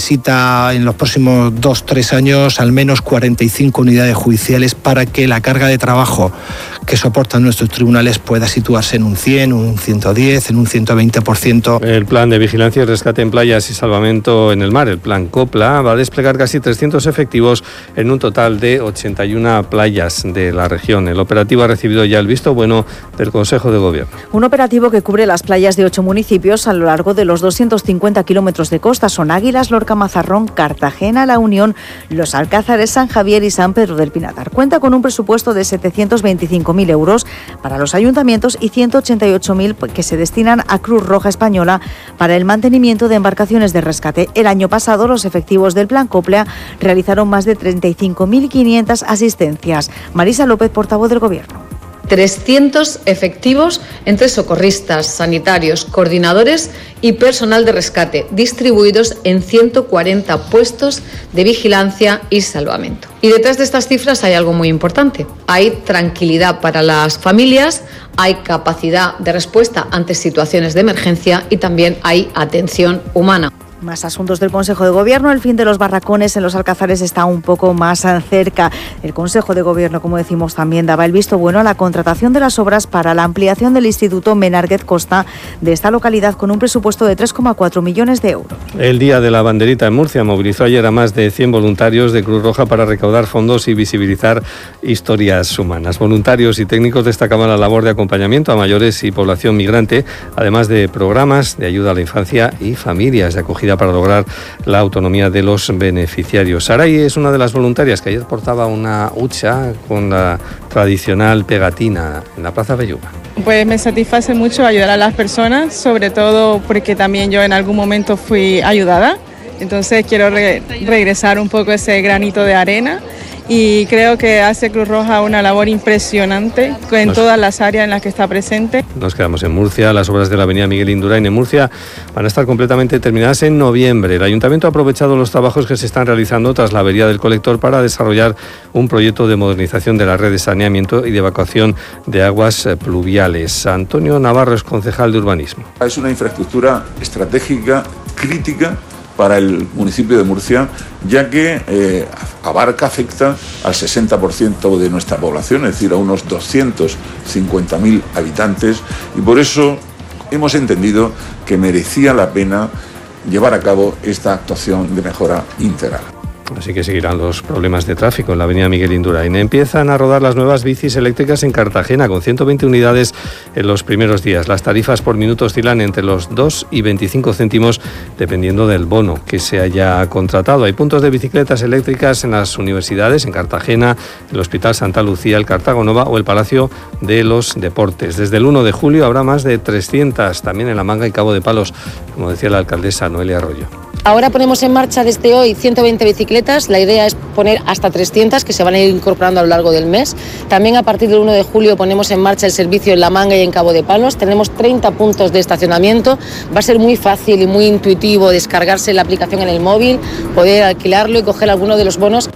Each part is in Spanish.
necesita en los próximos 2-3 años al menos 45 unidades judiciales para que la carga de trabajo que soportan nuestros tribunales pueda situarse en un 100, un 110, en un 120%. El plan de vigilancia y rescate en playas y salvamento en el mar, el plan COPLA, va a desplegar casi 300 efectivos en un total de 81 playas de la región. El operativo ha recibido ya el visto bueno del Consejo de Gobierno. Un operativo que cubre las playas de 8 municipios a lo largo de los 250 kilómetros de costa. Son Águilas, Lorca, Mazarrón, Cartagena, La Unión, Los Alcázares, San Javier y San Pedro del Pinatar. Cuenta con un presupuesto de 725.000 euros para los ayuntamientos y 188.000 que se destinan a Cruz Roja Española para el mantenimiento de embarcaciones de rescate. El año pasado los efectivos del Plan COPLA realizaron más de 35.500 asistencias. Marisa López, portavoz del Gobierno. 300 efectivos entre socorristas, sanitarios, coordinadores y personal de rescate, distribuidos en 140 puestos de vigilancia y salvamento. Y detrás de estas cifras hay algo muy importante. Hay tranquilidad para las familias, hay capacidad de respuesta ante situaciones de emergencia y también hay atención humana. Más asuntos del Consejo de Gobierno. El fin de los barracones en los Alcázares está un poco más cerca. El Consejo de Gobierno, como decimos, también daba el visto bueno a la contratación de las obras para la ampliación del Instituto Menárguez Costa de esta localidad con un presupuesto de 3,4 millones de euros. El Día de la Banderita en Murcia movilizó ayer a más de 100 voluntarios de Cruz Roja para recaudar fondos y visibilizar historias humanas. Voluntarios y técnicos destacaban la labor de acompañamiento a mayores y población migrante, además de programas de ayuda a la infancia y familias de acogida para lograr la autonomía de los beneficiarios. Saray es una de las voluntarias que ayer portaba una hucha con la tradicional pegatina en la Plaza Belluga. Pues me satisface mucho ayudar a las personas, sobre todo porque también yo en algún momento fui ayudada, entonces quiero regresar un poco ese granito de arena. Y creo que hace Cruz Roja una labor impresionante en todas las áreas en las que está presente. Nos quedamos en Murcia. Las obras de la avenida Miguel Indurain en Murcia van a estar completamente terminadas en noviembre. El Ayuntamiento ha aprovechado los trabajos que se están realizando tras la avería del colector para desarrollar un proyecto de modernización de la red de saneamiento y de evacuación de aguas pluviales. Antonio Navarro es concejal de urbanismo. Es una infraestructura estratégica, crítica, para el municipio de Murcia, ya que afecta al 60% de nuestra población, es decir, a unos 250.000 habitantes, y por eso hemos entendido que merecía la pena llevar a cabo esta actuación de mejora integral. Así que seguirán los problemas de tráfico en la avenida Miguel Indurain. Empiezan a rodar las nuevas bicis eléctricas en Cartagena con 120 unidades en los primeros días. Las tarifas por minuto oscilan entre los 2 y 25 céntimos dependiendo del bono que se haya contratado. Hay puntos de bicicletas eléctricas en las universidades, en Cartagena, el Hospital Santa Lucía, el Cartago Nova o el Palacio de los Deportes. Desde el 1 de julio habrá más de 300 también en La Manga y Cabo de Palos, como decía la alcaldesa Noelia Arroyo. Ahora ponemos en marcha desde hoy 120 bicicletas, la idea es poner hasta 300 que se van a ir incorporando a lo largo del mes. También a partir del 1 de julio ponemos en marcha el servicio en La Manga y en Cabo de Palos, tenemos 30 puntos de estacionamiento, va a ser muy fácil y muy intuitivo descargarse la aplicación en el móvil, poder alquilarlo y coger alguno de los bonos.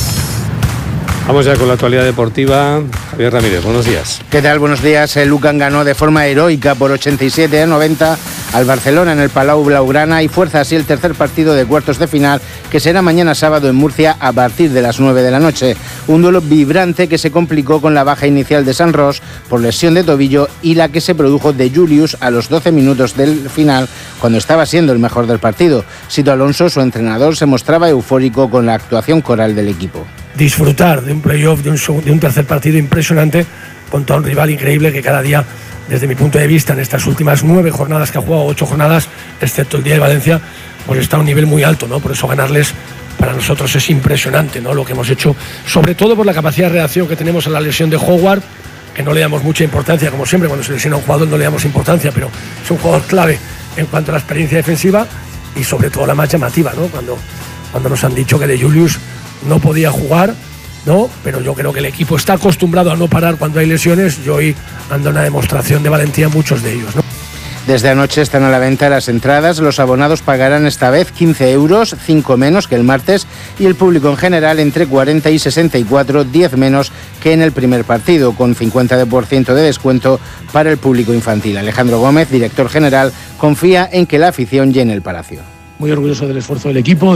Vamos ya con la actualidad deportiva. Javier Ramírez, buenos días. ¿Qué tal? Buenos días. El Lucan ganó de forma heroica por 87-90 al Barcelona en el Palau Blaugrana y fuerza así el tercer partido de cuartos de final que será mañana sábado en Murcia a partir de las 9 de la noche. Un duelo vibrante que se complicó con la baja inicial de San Ros por lesión de tobillo y la que se produjo de Julius a los 12 minutos del final cuando estaba siendo el mejor del partido. Sito Alonso, su entrenador, se mostraba eufórico con la actuación coral del equipo. Disfrutar de un playoff, de un tercer partido impresionante contra un rival increíble que cada día, desde mi punto de vista, en estas últimas 9 jornadas que ha jugado, 8 jornadas, excepto el día de Valencia, pues está a un nivel muy alto, ¿no? Por eso ganarles para nosotros es impresionante, ¿no? Lo que hemos hecho, sobre todo por la capacidad de reacción que tenemos a la lesión de Howard, que no le damos mucha importancia, como siempre, cuando se lesiona a un jugador no le damos importancia, pero es un jugador clave en cuanto a la experiencia defensiva y sobre todo la más llamativa, ¿no? Cuando nos han dicho que de Julius no podía jugar, ¿no? Pero yo creo que el equipo está acostumbrado a no parar cuando hay lesiones y hoy anda una demostración de valentía en muchos de ellos, ¿no? Desde anoche están a la venta las entradas. Los abonados pagarán esta vez 15 euros, 5 menos que el martes, y el público en general entre 40 y 64, 10 menos que en el primer partido, con 50% de descuento para el público infantil. Alejandro Gómez, director general, confía en que la afición llene el Palacio. Muy orgulloso del esfuerzo del equipo.